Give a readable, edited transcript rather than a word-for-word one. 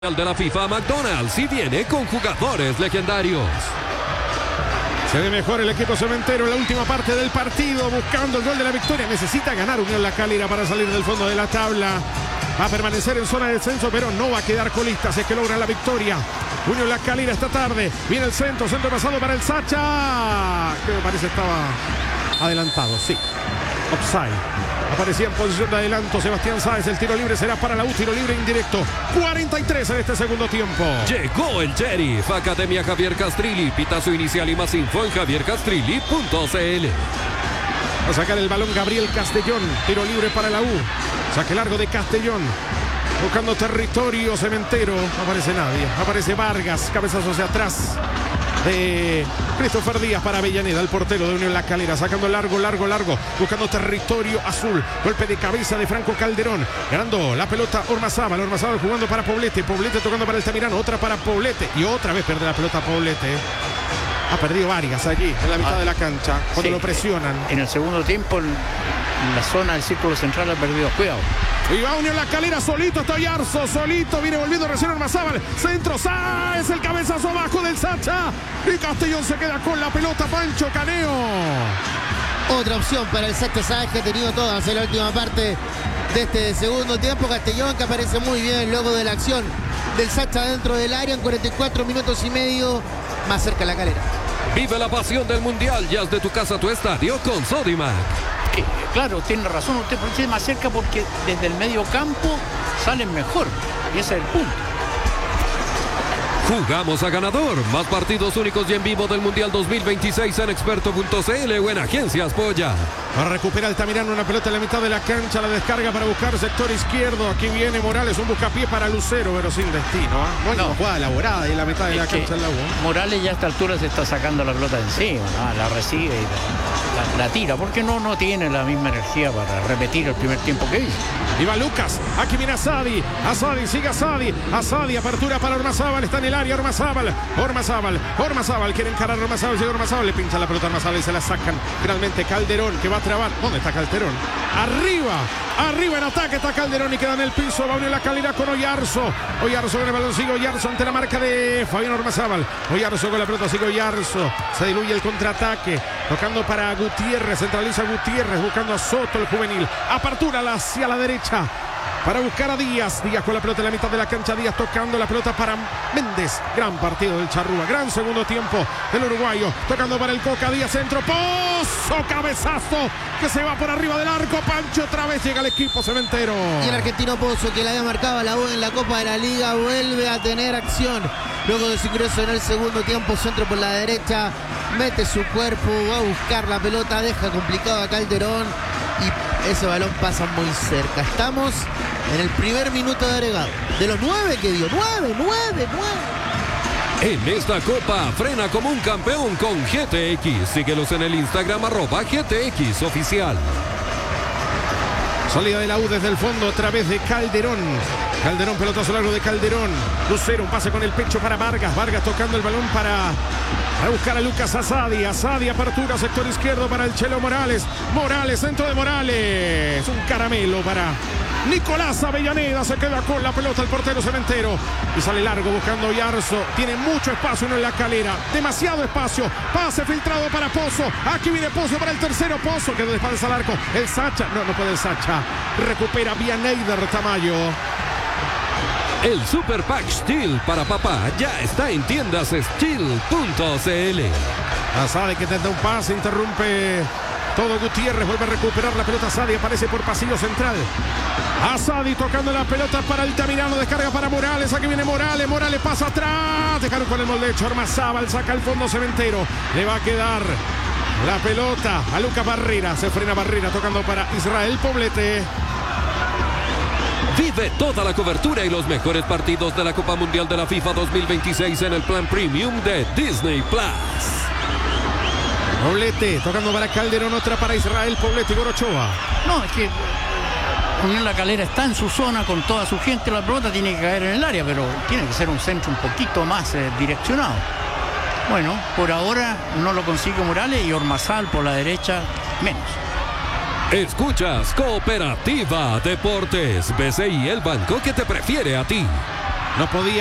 de la FIFA, McDonald's, y viene con jugadores legendarios. Se ve mejor el equipo cementero en la última parte del partido, buscando el gol de la victoria. Necesita ganar Unión La Calera para salir del fondo de la tabla. Va a permanecer en zona de descenso, pero no va a quedar colista si es que logra la victoria. Unión La Calera esta tarde. Viene el centro pasado para el Sacha, que me parece estaba adelantado, sí. Offside. Aparecía en posición de adelanto Sebastián Sáez. El tiro libre será para la U, tiro libre indirecto. 43 en este segundo tiempo. Llegó el Sheriff. Academia Javier Castrilli. Pitazo inicial y más info en javiercastrilli.cl. Va a sacar el balón Gabriel Castellón. Tiro libre para la U. Saque largo de Castellón. Buscando territorio cementero. No aparece nadie. Aparece Vargas. Cabezazo hacia atrás de Christopher Díaz para Avellaneda, el portero de Unión La Calera, sacando largo, buscando territorio azul. Golpe de cabeza de Franco Calderón, ganando la pelota Ormazábal jugando para Poblete tocando para Altamirano, otra para Poblete y otra vez pierde la pelota Poblete. Ha perdido Vargas allí en la mitad de la cancha cuando lo presionan. En el segundo tiempo en la zona del círculo central ha perdido cuidado. Y va Unión La Calera, solito está Yarzo, solito viene volviendo recién Ormazábal, centro, Sáez, el cabezazo abajo del Sacha y Castellón se queda con la pelota. Pancho Caneo. Otra opción para el Sacha Sáez, que ha tenido todas en la última parte de este segundo tiempo. Castellón, que aparece muy bien luego de la acción del Sacha dentro del área en 44 minutos y medio, más cerca La Calera. Vive la pasión del Mundial, ya es de tu casa a tu estadio con Sodimac. Claro, tiene razón, usted pone más cerca porque desde el medio campo salen mejor. Y ese es el punto. Jugamos a ganador. Más partidos únicos y en vivo del Mundial 2026 en experto.cl o en Agencias Polla. Ahora recupera Altamirano una pelota en la mitad de la cancha. La descarga para buscar sector izquierdo. Aquí viene Morales, un buscapié para Lucero, pero sin destino. No hay una jugada elaborada en la mitad de la cancha del agua. Morales ya a esta altura se está sacando la pelota de encima, ¿no? La recibe y la tira, porque no tiene la misma energía para repetir el primer tiempo que hizo. Y va Lucas, aquí viene Asadi, sigue Asadi, apertura para Ormazábal, está en el área Ormazábal, quiere encarar Ormazábal, llega Ormazábal, le pincha la pelota a Ormazábal y se la sacan. Finalmente Calderón, que va a trabar. ¿Dónde está Calderón? Arriba en ataque está Calderón y queda en el piso. Va a unir La Calera con Oyarzo con el balón, sigue Oyarzo ante la marca de Fabián Ormazábal. Oyarzo con la pelota, sigue Oyarzo, se diluye el contraataque, tocando para Gutiérrez, centraliza Gutiérrez, buscando a Soto, el juvenil, apertura hacia la derecha para buscar a Díaz con la pelota en la mitad de la cancha. Díaz tocando la pelota para Méndez. Gran partido del Charrúa, gran segundo tiempo del uruguayo, tocando para el Coca. Díaz, centro, Pozo, cabezazo que se va por arriba del arco. Pancho, otra vez llega el equipo cementero. Y el argentino Pozo, que le había marcado a la U en la Copa de la Liga, vuelve a tener acción luego de su ingreso en el segundo tiempo. Centro por la derecha, mete su cuerpo, va a buscar la pelota, deja complicado a Calderón y ese balón pasa muy cerca. Estamos en el primer minuto de agregado. De los 9 que dio, 9. En esta copa, frena como un campeón con GTX. Síguelos en el Instagram @GTX Oficial. Salida de la U desde el fondo a través de Calderón, pelotazo largo de Calderón. Lucero, un pase con el pecho para Vargas tocando el balón para buscar a Lucas Asadi, apertura, sector izquierdo para el Chelo Morales, centro de Morales, un caramelo para Nicolás Avellaneda, se queda con la pelota el portero cementero y sale largo buscando a Yarzo. Tiene mucho espacio en La Calera, demasiado espacio, pase filtrado para Pozo, aquí viene Pozo para el tercero, Pozo que de espalda al arco, el Sacha, no puede el Sacha, recupera Vianeyder Tamayo. El Super Pack Steel para papá ya está en tiendas steel.cl. Asadi que tenta un pase, interrumpe todo Gutiérrez, vuelve a recuperar la pelota. Asadi aparece por pasillo central. Asadi tocando la pelota para Altamirano, descarga para Morales, aquí viene Morales pasa atrás, dejaron con el molde hecho. Ormazábal saca el fondo cementero, le va a quedar la pelota a Lucas Barrera, se frena Barrera tocando para Israel Poblete. Vive toda la cobertura y los mejores partidos de la Copa Mundial de la FIFA 2026 en el plan premium de Disney Plus. Poblete tocando para Calderón, otra para Israel Poblete y Gorochoa. No, es que Unión La Calera está en su zona con toda su gente, la pelota tiene que caer en el área, pero tiene que ser un centro un poquito más direccionado. Bueno, por ahora no lo consigue Morales y Ormazábal por la derecha menos. Escuchas Cooperativa Deportes, BCI, el banco que te prefiere a ti. No podía